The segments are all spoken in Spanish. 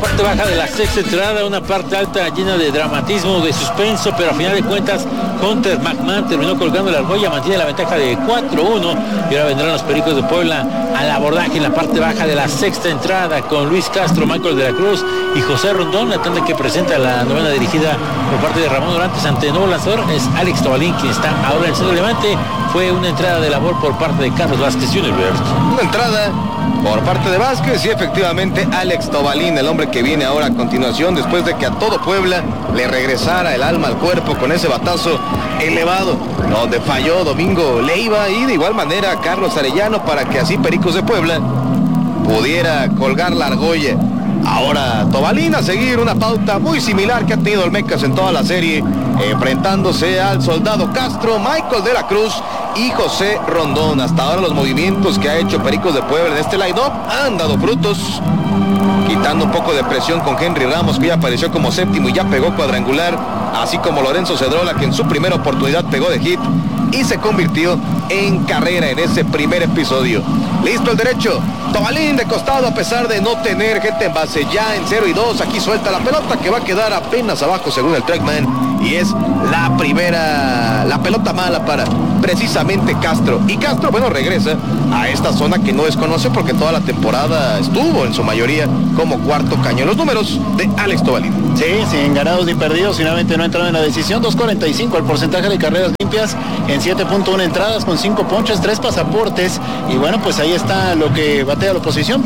parte baja de la sexta entrada, una parte alta llena de dramatismo, de suspenso, pero a final de cuentas Hunter McMahon terminó colgando la argolla, mantiene la ventaja de 4-1 y ahora vendrán los Pericos de Puebla al abordaje en la parte baja de la sexta entrada con Luis Castro, Michael de la Cruz y José Rondón. La tanda que presenta la novena dirigida por parte de Ramón Dorantes ante el nuevo lanzador es Alex Tobalín, quien está ahora en el centro de Levante. Fue una entrada de labor por parte de Carlos Vázquez Jr. Una entrada por parte de Vázquez y efectivamente Alex Tobalín, el hombre que viene ahora a continuación después de que a todo Puebla le regresara el alma al cuerpo con ese batazo elevado donde falló Domingo Leiva, y de igual manera Carlos Arellano para que así Pericos de Puebla pudiera colgar la argolla. Ahora Tobalín a seguir una pauta muy similar que ha tenido Olmecas en toda la serie, enfrentándose al Soldado Castro, Michael de la Cruz y José Rondón. Hasta ahora los movimientos que ha hecho Pericos de Puebla en este line-up han dado frutos, quitando un poco de presión con Henry Ramos, que ya apareció como séptimo y ya pegó cuadrangular, así como Lorenzo Cedrola, que en su primera oportunidad pegó de hit y se convirtió en carrera en ese primer episodio. Listo el derecho, Tobalín de costado, a pesar de no tener gente en base, ya en 0-2, aquí suelta la pelota que va a quedar apenas abajo según el trackman, y es la primera, la pelota mala para precisamente Castro. Y Castro, bueno, regresa a esta zona que no desconoce porque toda la temporada estuvo en su mayoría como cuarto cañón. Los números de Alex Tobalín. Sí, sin ganados ni perdidos, finalmente no entraron en la decisión. 2.45 el porcentaje de carreras limpias en 7.1 entradas con 5 ponches, 3 pasaportes, y bueno, pues ahí está lo que batea la oposición,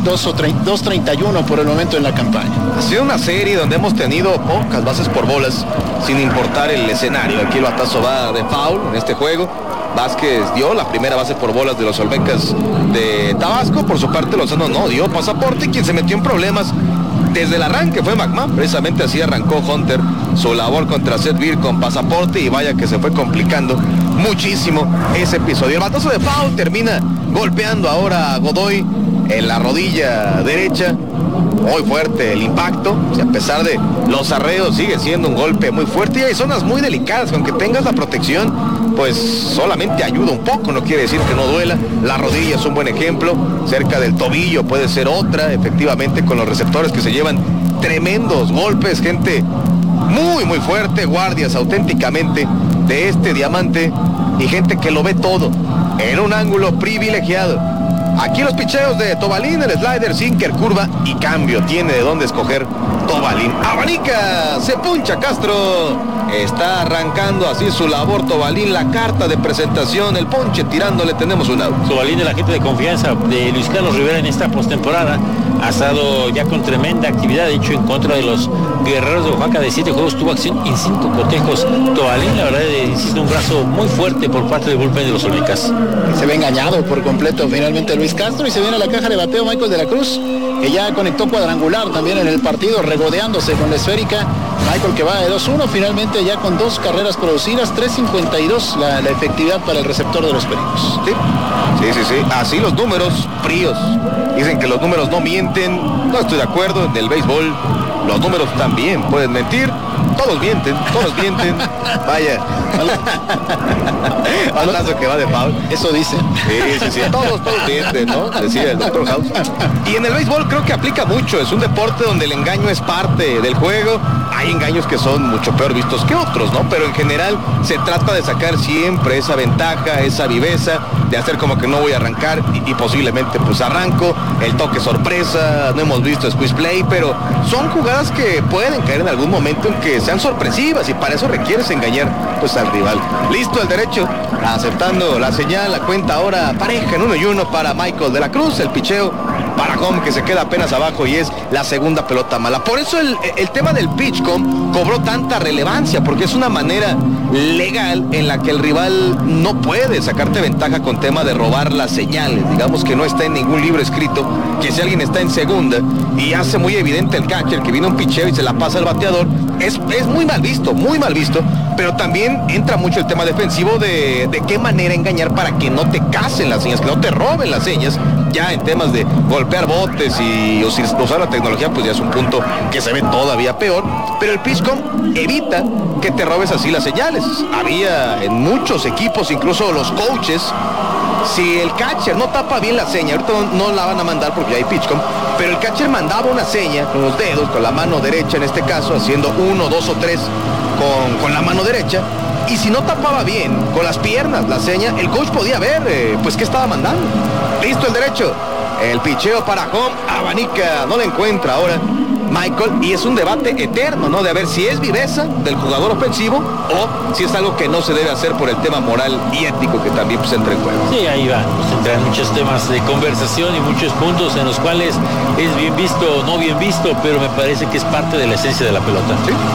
2.31 por el momento en la campaña. Ha sido una serie donde hemos tenido pocas bases por bolas sin importar el escenario. Aquí el batazo va de foul en este juego. Vázquez dio la primera base por bolas de los Olmecas de Tabasco. Por su parte Lozano no dio pasaporte, y quien se metió en problemas desde el arranque fue McMahon. Precisamente así arrancó Hunter su labor contra Seth Beer con pasaporte, y vaya que se fue complicando muchísimo ese episodio. El batazo de foul termina golpeando ahora a Godoy en la rodilla derecha. Muy fuerte el impacto, y a pesar de los arreos sigue siendo un golpe muy fuerte, y hay zonas muy delicadas, aunque tengas la protección pues solamente ayuda un poco, no quiere decir que no duela. La rodilla es un buen ejemplo, cerca del tobillo puede ser otra, efectivamente, con los receptores que se llevan tremendos golpes, gente muy fuerte, guardias auténticamente de este diamante, y gente que lo ve todo en un ángulo privilegiado. Aquí los picheos de Tobalín, el slider, sinker, curva y cambio. Tiene de dónde escoger Tobalín. Abanica, se puncha Castro. Está arrancando así su labor Tobalín, la carta de presentación, el ponche tirándole, tenemos un out. Tobalín, el agente de confianza de Luis Carlos Rivera en esta postemporada, ha estado ya con tremenda actividad, de hecho en contra de los Guerreros de Oaxaca de 7 juegos tuvo acción en 5 cotejos. Tobalín, la verdad, insisto, un brazo muy fuerte por parte del bullpen de los Olmecas. Se ve engañado por completo finalmente Luis Castro, y se viene a la caja de bateo Michael de la Cruz, que ya conectó cuadrangular también en el partido, regodeándose con la esférica. Michael que va de 2-1, finalmente ya con 2 carreras producidas, 3.52 la efectividad para el receptor de los Pericos. Sí, así los números fríos. Dicen que los números no mienten, no estoy de acuerdo. En el béisbol los números también pueden mentir. Todos mienten. Vaya. Balazo que va de foul. Eso dicen. Sí. Todos mienten, ¿no? Decía el Dr. House. Y en el béisbol creo que aplica mucho. Es un deporte donde el engaño es parte del juego. Hay engaños que son mucho peor vistos que otros, ¿no? Pero en general se trata de sacar siempre esa ventaja, esa viveza, de hacer como que no voy a arrancar y posiblemente pues arranco. El toque sorpresa, no hemos visto squeeze play, pero son jugadas que pueden caer en algún momento en que sean sorpresivas, y para eso requieres engañar pues al rival. Listo el derecho, aceptando la señal, la cuenta ahora pareja en 1-1 para Michael de la Cruz. El picheo para home, que se queda apenas abajo, y es la segunda pelota mala. Por eso el tema del pitchcom cobró tanta relevancia, porque es una manera legal en la que el rival no puede sacarte ventaja con tema de robar las señales. Digamos que no está en ningún libro escrito que si alguien está en segunda y hace muy evidente el catcher que viene un picheo y se la pasa al bateador, es muy mal visto, pero también entra mucho el tema defensivo de qué manera engañar para que no te casen las señas, que no te roben las señas, Ya en temas de golpear botes y usar la tecnología, pues ya es un punto que se ve todavía peor. Pero el PitchCom evita que te robes así las señales. Había en muchos equipos, incluso los coaches, si el catcher no tapa bien la seña, ahorita no la van a mandar porque ya hay PitchCom, pero el catcher mandaba una seña con los dedos, con la mano derecha en este caso, haciendo 1, 2 o 3 con la mano derecha, y si no tapaba bien con las piernas la seña, el coach podía ver pues qué estaba mandando. Listo el derecho, el picheo para home, abanica, no la encuentra ahora Michael, y es un debate eterno, ¿no? De a ver si es viveza del jugador ofensivo o si es algo que no se debe hacer por el tema moral y ético que también pues entra en juego. Sí, ahí va, pues entran muchos temas de conversación y muchos puntos en los cuales es bien visto o no bien visto, pero me parece que es parte de la esencia de la pelota.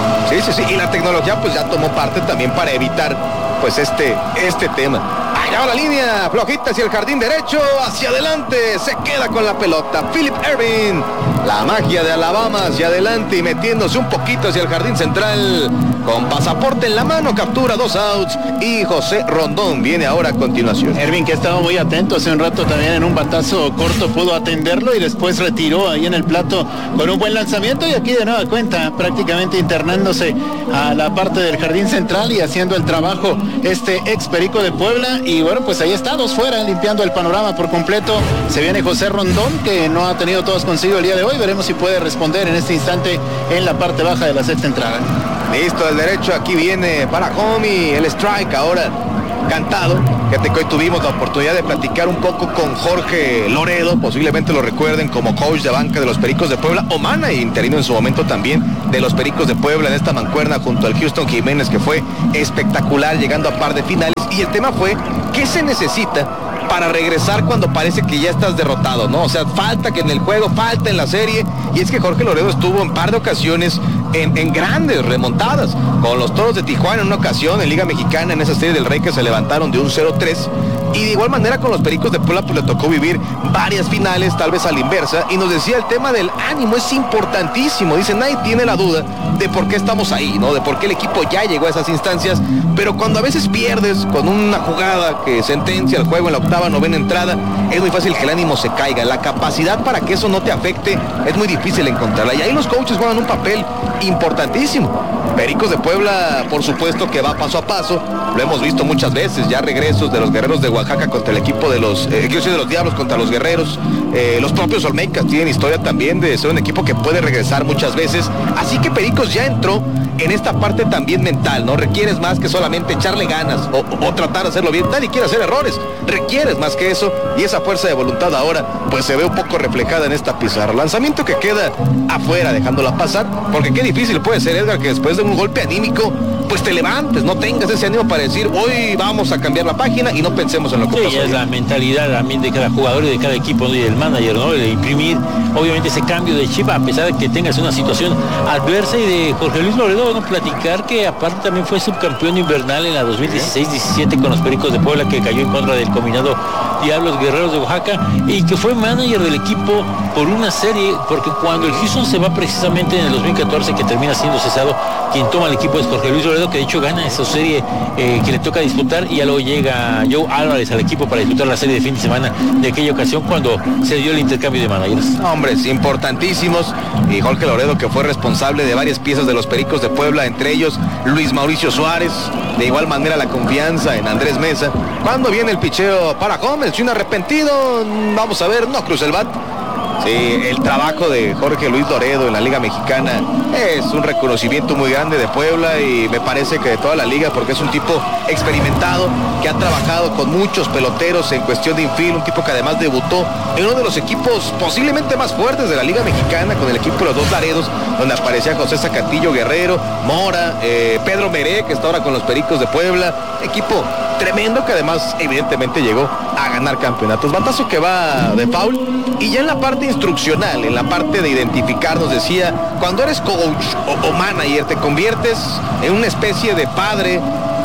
Sí, y la tecnología pues ya tomó parte también para evitar pues este tema. Allá va la línea, flojita hacia el jardín derecho, hacia adelante, se queda con la pelota. Philip Ervin, la magia de Alabama hacia adelante y metiéndose un poquito hacia el jardín central. Con pasaporte en la mano, captura 2 outs y José Rondón viene ahora a continuación. Ervin, que estaba muy atento hace un rato también en un batazo corto, pudo atenderlo y después retiró ahí en el plato con un buen lanzamiento, y aquí de nueva cuenta prácticamente internándose a la parte del jardín central y haciendo el trabajo ex Perico de Puebla. Y bueno, pues ahí está, 2 fuera, limpiando el panorama por completo. Se viene José Rondón, que no ha tenido todos consigo el día de hoy. Veremos si puede responder en este instante en la parte baja de la sexta entrada. Listo, el derecho aquí viene para home y el strike ahora cantado. Fíjate que hoy tuvimos la oportunidad de platicar un poco con Jorge Loredo, posiblemente lo recuerden como coach de banca de los Pericos de Puebla, o mana interino en su momento también de los Pericos de Puebla en esta mancuerna junto al Houston Jiménez, que fue espectacular llegando a par de finales. Y el tema fue, ¿qué se necesita para regresar cuando parece que ya estás derrotado, ¿no? O sea, falta que en el juego, falta en la serie, y es que Jorge Loredo estuvo en par de ocasiones en grandes remontadas, con los Toros de Tijuana en una ocasión, en Liga Mexicana, en esa serie del Rey que se levantaron de un 0-3, y de igual manera con los Pericos de Puebla pues le tocó vivir varias finales, tal vez a la inversa, y nos decía el tema del ánimo es importantísimo. Dice, nadie tiene la duda de por qué estamos ahí, ¿no? De por qué el equipo ya llegó a esas instancias, pero cuando a veces pierdes con una jugada que sentencia el juego en la octava, novena entrada, es muy fácil que el ánimo se caiga. La capacidad para que eso no te afecte es muy difícil encontrarla, y ahí los coaches juegan un papel importantísimo. Pericos de Puebla, por supuesto que va paso a paso, lo hemos visto muchas veces, ya regresos de los Guerreros de Oaxaca contra el equipo de los Diablos contra los Guerreros, los propios Olmecas tienen historia también de ser un equipo que puede regresar muchas veces, así que Pericos ya entró en esta parte también mental, ¿no? Requieres más que solamente echarle ganas o tratar de hacerlo bien, nadie quiere hacer errores, requieres más que eso, y esa fuerza de voluntad ahora pues se ve un poco reflejada en esta pizarra. Lanzamiento que queda afuera dejándola pasar, porque qué difícil puede ser, Edgar, que después de un golpe anímico pues te levantes, no tengas ese ánimo para decir hoy vamos a cambiar la página y no pensemos en lo que pasó. Sí, es la mentalidad también de cada jugador y de cada equipo, ¿no? Y del manager, ¿no? De imprimir obviamente ese cambio de chip a pesar de que tengas una situación adversa. Y de Jorge Luis Loredo, bueno, platicar que aparte también fue subcampeón invernal en la 2016-17 con los Pericos de Puebla, que cayó en contra del combinado Diablos Guerreros de Oaxaca, y que fue manager del equipo por una serie, porque cuando el Houston se va precisamente en el 2014, que termina siendo cesado, quien toma el equipo es Jorge Luis Loredo, que de hecho gana esa serie que le toca disputar, y ya luego llega Joe Álvarez al equipo para disputar la serie de fin de semana de aquella ocasión cuando se dio el intercambio de managers. Hombres importantísimos, y Jorge Loredo, que fue responsable de varias piezas de los Pericos de Puebla, entre ellos Luis Mauricio Suárez, de igual manera la confianza en Andrés Mesa. Cuando viene el picheo para Gómez, un arrepentido, vamos a ver, no cruza el bat. Sí, el trabajo de Jorge Luis Loredo en la Liga Mexicana es un reconocimiento muy grande de Puebla, y me parece que de toda la liga, porque es un tipo experimentado que ha trabajado con muchos peloteros en cuestión de infield, un tipo que además debutó en uno de los equipos posiblemente más fuertes de la Liga Mexicana, con el equipo de los Dos Laredos, donde aparecía José Zacatillo Guerrero, Mora, Pedro Meré, que está ahora con los Pericos de Puebla, equipo tremendo que además evidentemente llegó a ganar campeonatos. Batazo que va de foul, y ya en la parte instruccional, en la parte de identificar, nos decía, cuando eres coach o manager te conviertes en una especie de padre,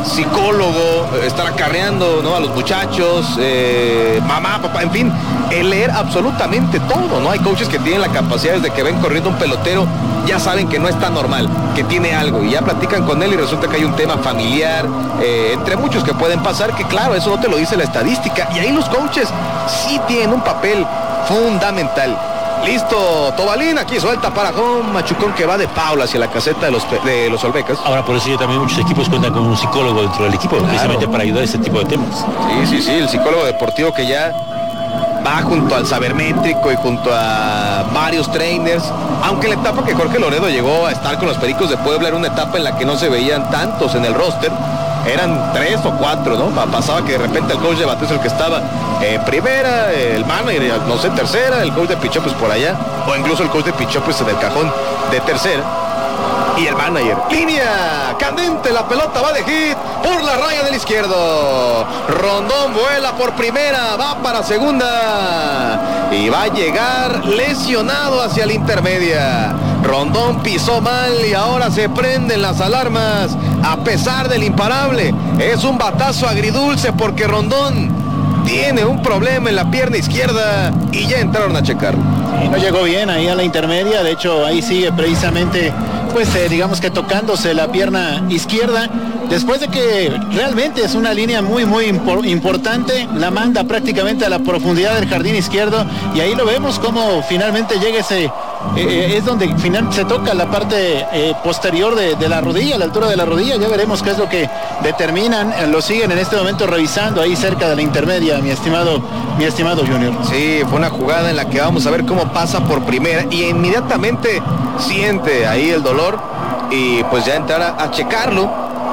psicólogo, estar acarreando, ¿no?, a los muchachos, mamá, papá, en fin, el leer absolutamente todo, ¿no? Hay coaches que tienen la capacidad, desde que ven corriendo un pelotero, ya saben que no está normal, que tiene algo, y ya platican con él y resulta que hay un tema familiar, entre muchos que pueden pasar, que claro, eso no te lo dice la estadística, y ahí los coaches sí tienen un papel fundamental. Listo, Tobalín, aquí suelta para home, machucón que va de foul hacia la caseta de los Olmecas. Ahora por eso ya también muchos equipos cuentan con un psicólogo dentro del equipo, precisamente para ayudar a este tipo de temas. Sí, el psicólogo deportivo que ya va junto al sabermétrico y junto a varios trainers, aunque la etapa que Jorge Loredo llegó a estar con los Pericos de Puebla era una etapa en la que no se veían tantos en el roster, eran 3 o 4, ¿no? Pasaba que de repente el coach de bateo es el que estaba en primera, el manager, no sé, tercera, el coach de pitcher pues por allá, o incluso el coach de pitcher pues en el cajón de tercera. Y el manager, línea candente, la pelota va de hit por la raya del izquierdo. Rondón vuela por primera, va para segunda y va a llegar lesionado hacia la intermedia. Rondón pisó mal y ahora se prenden las alarmas a pesar del imparable. Es un batazo agridulce porque Rondón tiene un problema en la pierna izquierda y ya entraron a checarlo. Sí, no llegó bien ahí a la intermedia, de hecho ahí sigue precisamente pues digamos que tocándose la pierna izquierda, después de que realmente es una línea muy importante, la manda prácticamente a la profundidad del jardín izquierdo y ahí lo vemos como finalmente llega ese, es donde finalmente se toca la parte posterior de la rodilla, a la altura de la rodilla. Ya veremos qué es lo que determinan, lo siguen en este momento revisando ahí cerca de la intermedia, mi estimado Junior. Sí, fue una jugada en la que vamos a ver cómo pasa por primera y inmediatamente siente ahí el dolor y pues ya entrar a checarlo.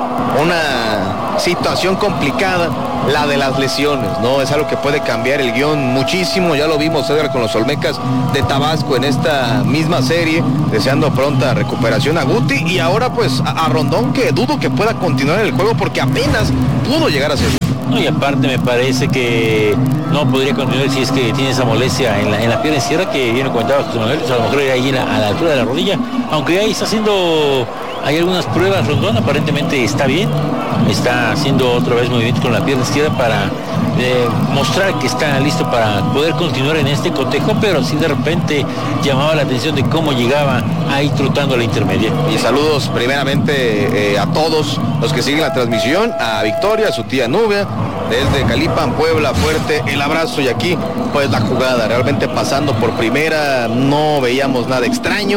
Una situación complicada la de las lesiones, ¿no? Es algo que puede cambiar el guión muchísimo. Ya lo vimos, Edgar, con los Olmecas de Tabasco en esta misma serie, deseando pronta recuperación a Guti y ahora pues a Rondón, que dudo que pueda continuar en el juego porque apenas pudo llegar a ser. No, y aparte me parece que no podría continuar si es que tiene esa molestia en la pierna izquierda que viene comentaba José Manuel, a lo mejor ahí a la altura de la rodilla, aunque ahí está haciendo, hay algunas pruebas. Rondón aparentemente está bien, está haciendo otra vez movimientos con la pierna izquierda para mostrar que está listo para poder continuar en este cotejo, pero sí de repente llamaba la atención de cómo llegaba ahí trotando a la intermedia. Y saludos primeramente a todos los que siguen la transmisión, a Victoria, a su tía Nubia, desde Calipan, Puebla, fuerte el abrazo. Y aquí pues la jugada realmente pasando por primera, no veíamos nada extraño,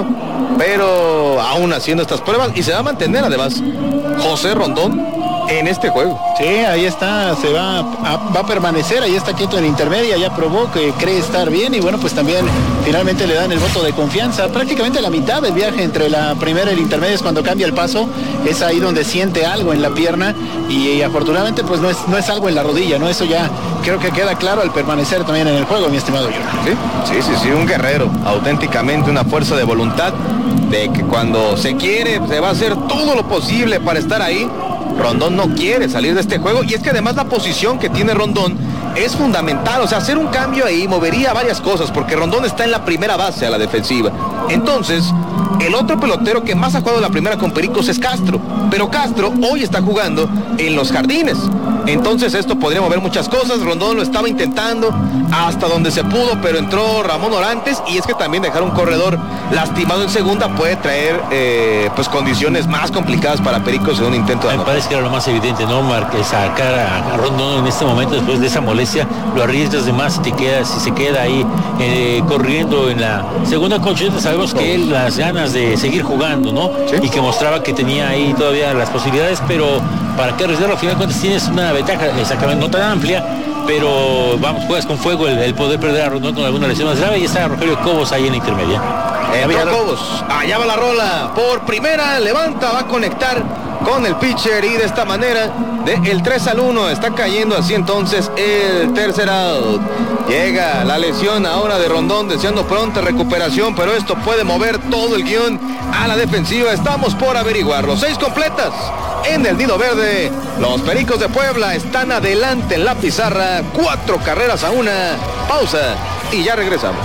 pero aún haciendo estas pruebas y se va a mantener además José Rondón en este juego. Sí, ahí está, se va a permanecer, ahí está quieto en la intermedia, ya probó que cree estar bien y bueno, pues también finalmente le dan el voto de confianza. Prácticamente la mitad del viaje entre la primera y la intermedia es cuando cambia el paso, es ahí donde siente algo en la pierna y afortunadamente pues no es algo en la rodilla, ¿no? Eso ya creo que queda claro al permanecer también en el juego, mi estimado Junior. Sí, un guerrero, auténticamente una fuerza de voluntad, de que cuando se quiere se va a hacer todo lo posible para estar ahí. Rondón no quiere salir de este juego y es que además la posición que tiene Rondón es fundamental, o sea, hacer un cambio ahí movería varias cosas porque Rondón está en la primera base a la defensiva. Entonces, el otro pelotero que más ha jugado la primera con Pericos es Castro, pero Castro hoy está jugando en los jardines. Entonces esto podría mover muchas cosas. Rondón lo estaba intentando hasta donde se pudo, pero entró Ramón Orantes y es que también dejar un corredor lastimado en segunda puede traer pues condiciones más complicadas para Pericos en un intento de me parece que era lo más evidente, ¿no, Marc? Sacar a Rondón en este momento después de esa molestia, lo arriesgas de más si se queda ahí corriendo en la segunda colchoneta. Sabemos que él las ganas de seguir jugando, ¿no? ¿Sí? Y que mostraba que tenía ahí todavía las posibilidades, pero ¿para qué arriesgarlo? Al final de cuentas tienes una ventaja, exactamente no tan amplia, pero vamos, juegas con fuego el poder perder a Rondón con alguna lesión más grave y está Rogelio Cobos ahí en la intermedia. Cobos, allá va la rola, por primera, levanta, va a conectar con el pitcher y de esta manera el 3-1 está cayendo así entonces el tercer out. Llega la lesión ahora de Rondón, deseando pronta recuperación, pero esto puede mover todo el guión a la defensiva. Estamos por averiguarlo. 6 completas en el Nido Verde. Los Pericos de Puebla están adelante en la pizarra, 4 carreras a 1. Pausa y ya regresamos.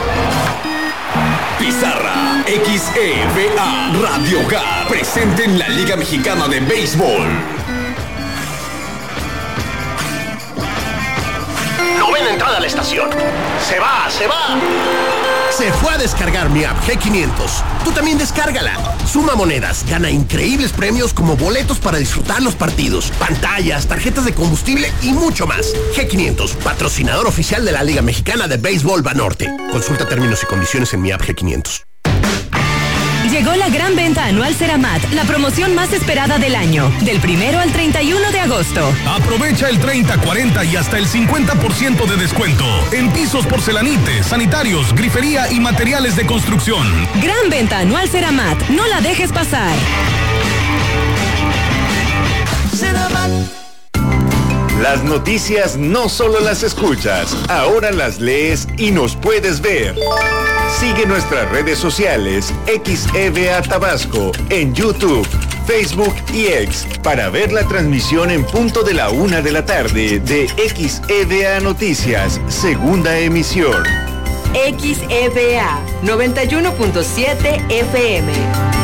Pizarra XEVA Radio K, presente en la Liga Mexicana de Béisbol. Novena entrada a la estación. Se va. se fue a descargar mi app G500. Tú también descárgala. Suma monedas, gana increíbles premios como boletos para disfrutar los partidos, pantallas, tarjetas de combustible y mucho más. G500, patrocinador oficial de la Liga Mexicana de Béisbol Banorte. Consulta términos y condiciones en mi app G500. Llegó la gran venta anual Ceramat, la promoción más esperada del año, del 1 al 31 de agosto. Aprovecha el 30, 40 y hasta el 50% de descuento en pisos, porcelanites, sanitarios, grifería y materiales de construcción. Gran venta anual Ceramat, no la dejes pasar. Ceramat. Las noticias no solo las escuchas, ahora las lees y nos puedes ver. Sigue nuestras redes sociales XEVA Tabasco en YouTube, Facebook y X para ver la transmisión en punto de la 1 de la tarde de XEVA Noticias, segunda emisión. XEVA 91.7 FM.